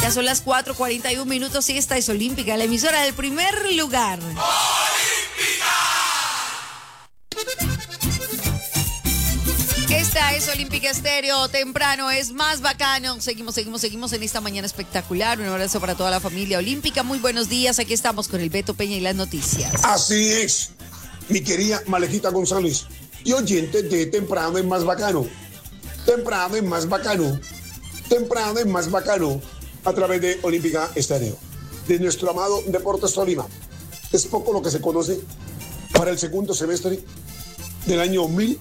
Ya son las 4:41 y esta es Olímpica, la emisora del primer lugar. Esta es Olímpica Estéreo, temprano es más bacano. Seguimos en esta mañana espectacular. Un abrazo para toda la familia olímpica. Muy buenos días, aquí estamos con el Beto Peña y las noticias. Así es, mi querida Malejita González y oyentes de Temprano es más bacano. Temprano es más bacano. Temprano es más bacano a través de Olímpica Estéreo, de nuestro amado Deportes Tolima. Es poco lo que se conoce para el segundo semestre del año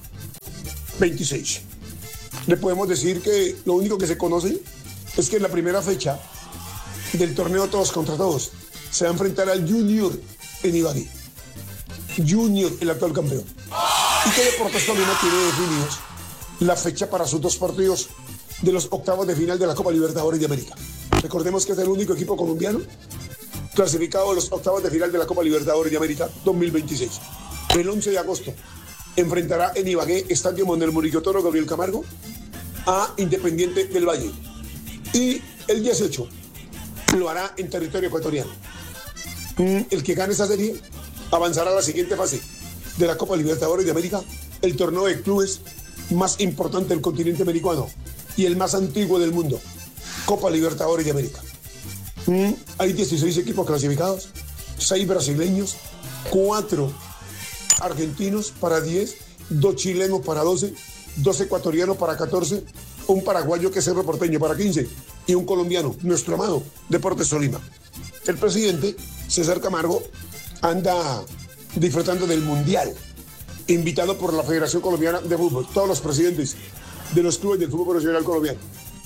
2026. Le podemos decir que lo único que se conoce es que en la primera fecha del torneo Todos contra Todos se va a enfrentar al Junior en Ibagué. Junior, el actual campeón. Y que Deportes Tolima tiene definidos la fecha para sus dos partidos de los octavos de final de la Copa Libertadores de América. Recordemos que es el único equipo colombiano clasificado a los octavos de final de la Copa Libertadores de América 2026. El 11 de agosto enfrentará en Ibagué, Estadio Manuel Murillo Toro Gabriel Camargo, a Independiente del Valle. Y el 18 lo hará en territorio ecuatoriano. El que gane esa serie avanzará a la siguiente fase de la Copa Libertadores de América, el torneo de clubes más importante del continente americano y el más antiguo del mundo, Copa Libertadores de América. Hay 16 equipos clasificados, 6 brasileños, 4 argentinos para 10, 2 chilenos para 12, 2 ecuatorianos para 14, un paraguayo que es Cerro Porteño para 15 y un colombiano, nuestro amado Deportes Tolima. El presidente, César Camargo, anda disfrutando del Mundial, invitado por la Federación Colombiana de Fútbol, todos los presidentes de los clubes del fútbol profesional colombiano.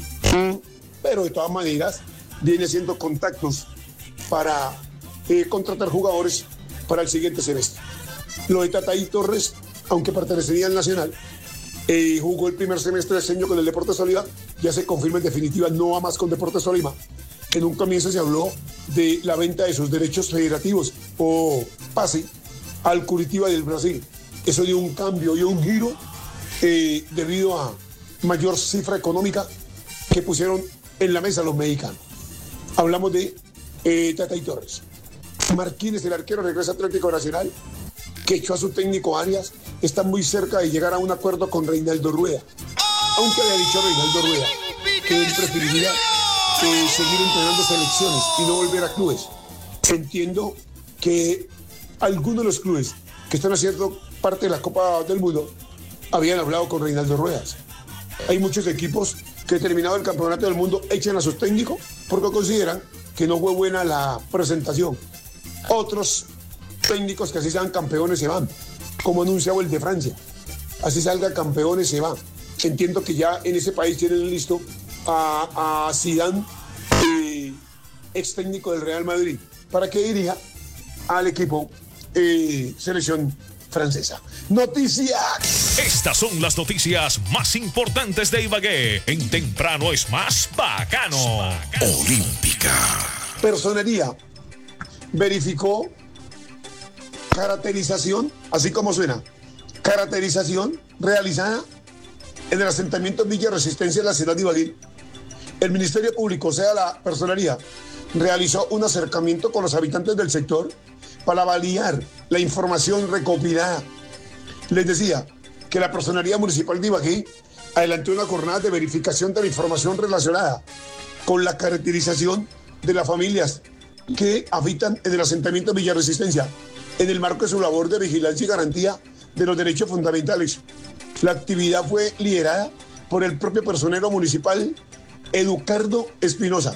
Pero de todas maneras, viene haciendo contactos para contratar jugadores para el siguiente semestre. Lo de Tatay Torres, aunque pertenecería al Nacional, jugó el primer semestre de este año con el Deportes Tolima, ya se confirma en definitiva, no va más con Deportes Tolima. En un comienzo se habló de la venta de sus derechos federativos o pase al Curitiba del Brasil. Eso dio un cambio y un giro debido a mayor cifra económica que pusieron en la mesa los mexicanos. Hablamos de Tatay Torres. Martínez, el arquero, regresa a Atlético Nacional, que echó a su técnico Arias, está muy cerca de llegar a un acuerdo con Reinaldo Rueda. Aunque había dicho Reinaldo Rueda que él preferiría seguir entrenando selecciones y no volver a clubes. Entiendo que algunos de los clubes que están haciendo parte de la Copa del Mundo habían hablado con Reinaldo Ruedas. Hay muchos equipos que terminado el campeonato del mundo echan a sus técnicos porque consideran que no fue buena la presentación. Otros técnicos que así sean campeones se van, como anunciaba el de Francia. Así salga campeones se va. Entiendo que ya en ese país tienen listo a Zidane, ex técnico del Real Madrid, para que dirija al equipo selección francesa. Noticias. Estas son las noticias más importantes de Ibagué. En Temprano es más bacano. Olímpica. Personería verificó caracterización, así como suena, caracterización realizada en el asentamiento Villa Resistencia en la ciudad de Ibagué. El Ministerio Público, o sea, la personería, realizó un acercamiento con los habitantes del sector para validar la información recopilada. Les decía que la Personería Municipal de Ibagué adelantó una jornada de verificación de la información relacionada con la caracterización de las familias que habitan en el asentamiento Villa Resistencia, en el marco de su labor de vigilancia y garantía de los derechos fundamentales. La actividad fue liderada por el propio personero municipal Educardo Espinosa,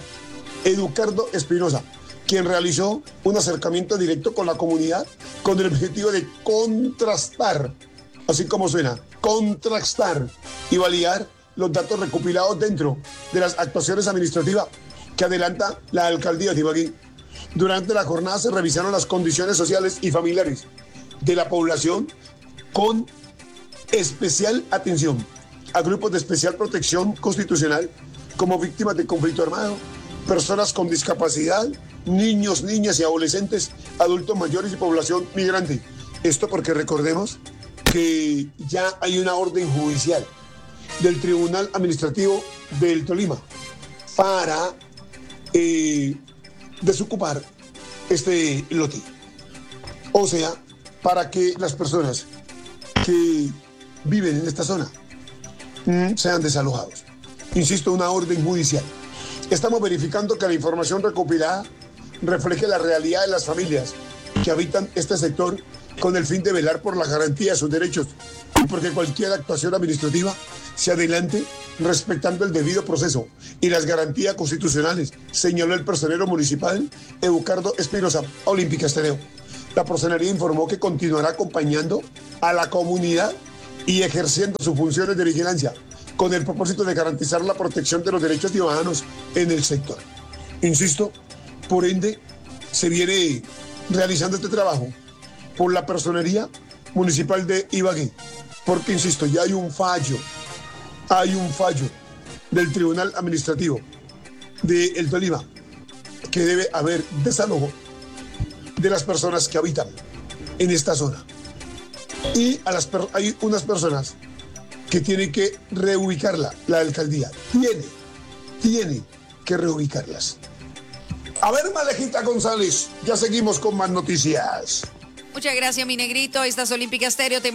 quien realizó un acercamiento directo con la comunidad con el objetivo de contrastar, así como suena, contrastar y validar los datos recopilados dentro de las actuaciones administrativas que adelanta la alcaldía de Ibagué. Durante la jornada se revisaron las condiciones sociales y familiares de la población con especial atención a grupos de especial protección constitucional como víctimas de conflicto armado, personas con discapacidad, niños, niñas y adolescentes, adultos mayores y población migrante. Esto porque recordemos que ya hay una orden judicial del Tribunal Administrativo del Tolima para desocupar este lote. O sea, para que las personas que viven en esta zona sean desalojados. Insisto, una orden judicial. Estamos verificando que la información recopilada refleje la realidad de las familias que habitan este sector con el fin de velar por la garantía de sus derechos y porque cualquier actuación administrativa se adelante respetando el debido proceso y las garantías constitucionales, señaló el personero municipal Eduardo Espinosa, Olímpica Estéreo. La personería informó que continuará acompañando a la comunidad y ejerciendo sus funciones de vigilancia con el propósito de garantizar la protección de los derechos ciudadanos en el sector. Insisto, por ende, se viene realizando este trabajo por la personería municipal de Ibagué, porque, insisto, ya hay un fallo del Tribunal Administrativo de El Tolima que debe haber desalojo de las personas que habitan en esta zona. Y hay unas personas que tienen que reubicarla, la alcaldía. Tiene que reubicarlas. A ver, Malejita González, ya seguimos con más noticias. Muchas gracias, mi negrito. Esta es Olímpica Estéreo.